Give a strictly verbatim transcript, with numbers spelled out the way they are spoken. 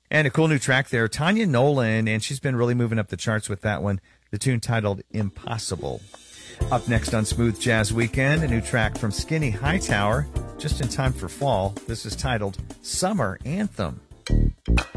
And a cool new track there, Tanya Nolan, and she's been really moving up the charts with that one, the tune titled Impossible. Up next on Smooth Jazz Weekend, a new track from Skinny Hightower, just in time for fall. This is titled Summer Anthem.